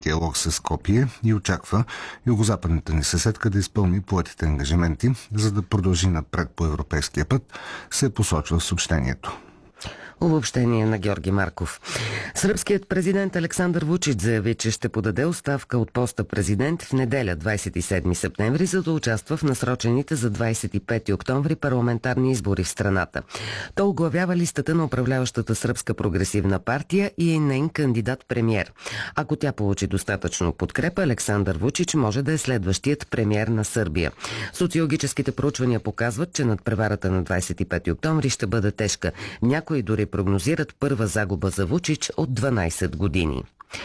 диалог с Скопие и очаква югозападната ни съседка да изпълни поетите ангажименти, за да продължи напред по европейския път, се посочва в съобщението. Обобщение на Георги Марков. Сръбският президент Александър Вучич заяви, че ще подаде оставка от поста президент в неделя, 27 септември, за да участва в насрочените за 25 октомври парламентарни избори в страната. Той оглавява листата на управляващата Сръбска прогресивна партия и е нейн кандидат-премиер. Ако тя получи достатъчно подкрепа, Александър Вучич може да е следващият премиер на Сърбия. Социологическите проучвания показват, че надпреварата на 25 октомври ще бъде тежка. Някои дори прогнозират първа загуба за Вучич от 12 години.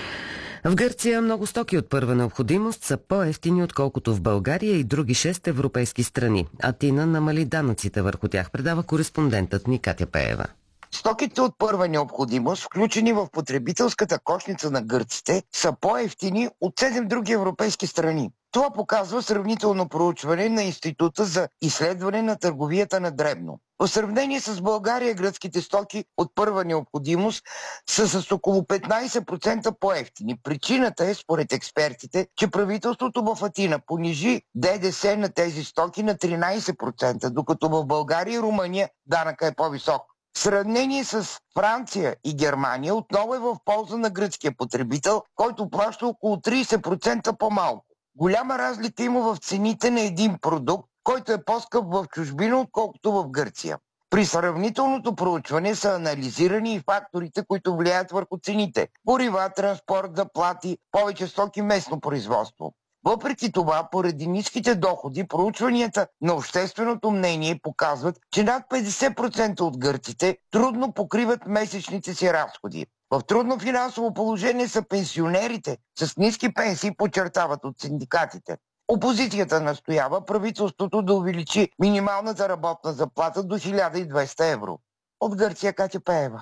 В Гърция много стоки от първа необходимост са по-евтини, отколкото в България и други 6 европейски страни. Атина намали данъците върху тях, предава кореспондентът ни Катя Пеева. Стоките от първа необходимост, включени в потребителската кошница на гърците, са по-евтини от 7 други европейски страни. Това показва сравнително проучване на Института за изследване на търговията на дребно. В сравнение с България, гръцките стоки от първа необходимост са с около 15% по-евтини. Причината е, според експертите, че правителството в Атина понижи ДДС на тези стоки на 13%, докато в България и Румъния данъка е по-висок. В сравнение с Франция и Германия отново е в полза на гръцкия потребител, който плаща около 30% по-малко. Голяма разлика има в цените на един продукт, който е по-скъп в чужбина, отколкото в Гърция. При сравнителното проучване са анализирани и факторите, които влияят върху цените. Горива, транспорт, заплати, повече стоки, местно производство. Въпреки това, поради ниските доходи, проучванията на общественото мнение показват, че над 50% от гърците трудно покриват месечните си разходи. В трудно финансово положение са пенсионерите с ниски пенсии, подчертават от синдикатите. Опозицията настоява правителството да увеличи минималната работна заплата до 1200 евро. От Гърция, Катя Пеева.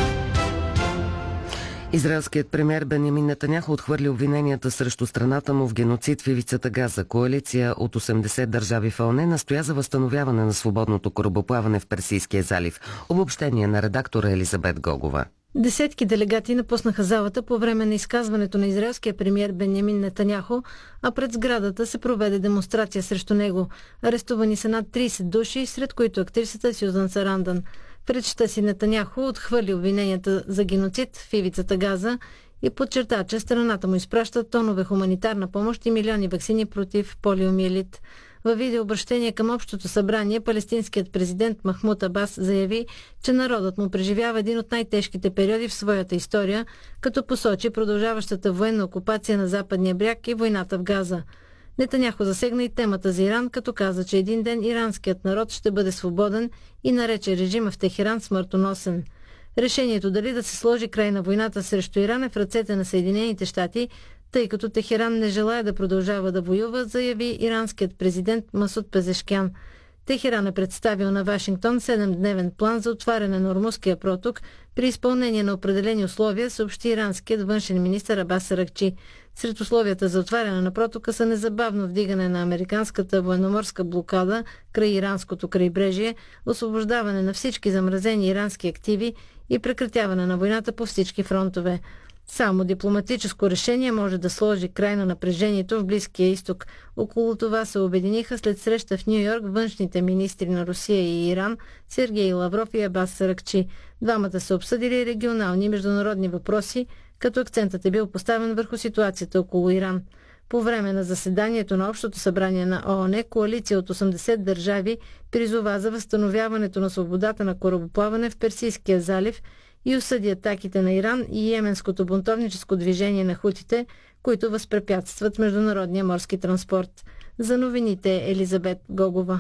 Израелският премиер Бенямин Нетаняху отхвърли обвиненията срещу страната му в геноцид в ивицата Газа. Коалиция от 80 държави в ООН настоя за възстановяване на свободното корабоплаване в Персийския залив. Обобщение на редактора Елизабет Гогова. Десетки делегати напуснаха залата по време на изказването на израелския премиер Бенямин Нетаняху, а пред сградата се проведе демонстрация срещу него. Арестувани са над 30 души, сред които актрисата Сюзан Сарандан. В речта си Нетаняху отхвърли обвиненията за геноцид в ивицата Газа и подчерта, че страната му изпраща тонове хуманитарна помощ и милиони ваксини против полиомиелит. Във видеообращение към Общото събрание, палестинският президент Махмуд Абас заяви, че народът му преживява един от най-тежките периоди в своята история, като посочи продължаващата военна окупация на Западния бряг и войната в Газа. Нетаняху засегна и темата за Иран, като каза, че един ден иранският народ ще бъде свободен и нарече режима в Техеран смъртоносен. Решението дали да се сложи край на войната срещу Иран е в ръцете на Съединените щати, тъй като Техеран не желая да продължава да воюва, заяви иранският президент Масуд Пезешкян. Техеран е представил на Вашингтон 7-дневен план за отваряне на Ормузския проток при изпълнение на определени условия, съобщи иранският външен министър Абас Аракчи. Сред условията за отваряне на протока са незабавно вдигане на американската военноморска блокада край иранското крайбрежие, освобождаване на всички замразени ирански активи и прекратяване на войната по всички фронтове. Само дипломатическо решение може да сложи край на напрежението в Близкия изток. Около това се обединиха след среща в Ню-Йорк външните министри на Русия и Иран Сергей Лавров и Абас Саракчи. Двамата са обсъдили регионални и международни въпроси, като акцентът е бил поставен върху ситуацията около Иран. По време на заседанието на Общото събрание на ООН, коалиция от 80 държави призова за възстановяването на свободата на корабоплаване в Персийския залив и осъди атаките на Иран и йеменското бунтовническо движение на хутите, които възпрепятстват международния морски транспорт. За новините Елизабет Гогова.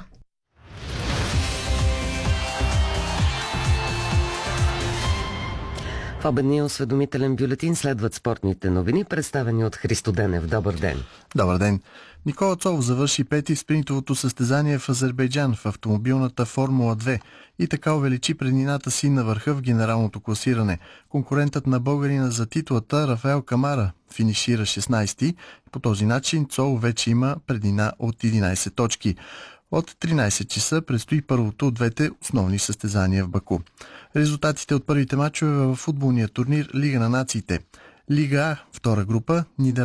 В обедния осведомителен бюлетин следват спортните новини, представени от Христо Денев. Добър ден! Добър ден! Никола Цолов завърши пети в спринтовото състезание в Азербайджан в автомобилната Формула 2 и така увеличи преднината си на върха в генералното класиране. Конкурентът на българина за титлата Рафаел Камара финишира 16-ти. По този начин Цолов вече има преднина от 11 точки. От 13 часа предстои първото от двете основни състезания в Баку. Резултатите от първите мачове в футболния турнир Лига на нациите. Лига А, втора група, Нидерландия